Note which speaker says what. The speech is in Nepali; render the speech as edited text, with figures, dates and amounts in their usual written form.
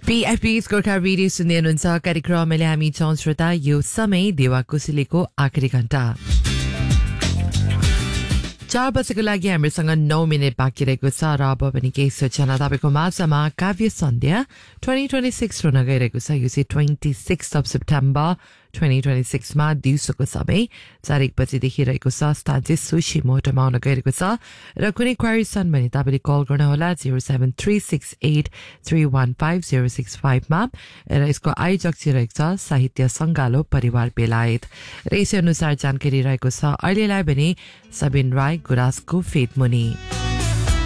Speaker 1: PFP's गोर्खा रेडियो सुन्दै हुनुहुन्छ कार्यक्रमले हामी छौं श्रोता यो समय देवा कुशलीको आखिरी घण्टा 4 बजेको लागि हामीसँग 9 मिनेट बाँकी रहेको छ र अब पनि केही सूचना तपाईको माझमा काव्य सन्ध्या 2026 हुन गइरहेको छ यो चाहिँ 26 of September 2026 मा दिउँसोको समय 4 बजेदेखि रहेको छ स्टान्जे सुशी मोटोमा हुन गइरहेको छ र कुनै क्वेरी छन् भने तपाईले कल गर्न होला 0736831505 मा र यसको आयोजक चाहिँ रहेको छ साहित्य संगालो परिवार बेलायत र यसै अनुसार जानकारी रहेको छ अहिलेलाई भने सबिन राय गुराँसको फेदमुनि